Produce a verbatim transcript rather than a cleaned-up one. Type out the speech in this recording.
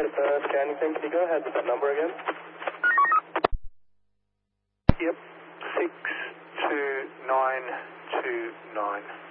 ahead, uh, Scannington, can you go ahead with that number again? Yep, six two nine two nine.